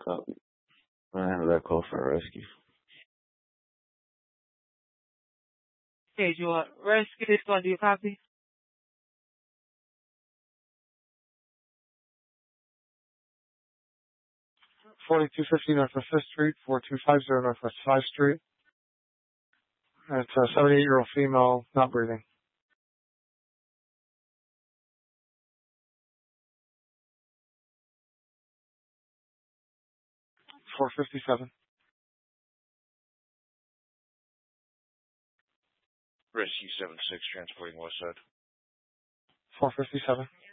Copy. I have that call for a rescue. Okay, you want rescue this one, do you copy? 4250 Northwest 5th Street, 4250 Northwest 5th Street. It's a 78-year-old female, not breathing. 457. Rescue 76, transporting west side. 457.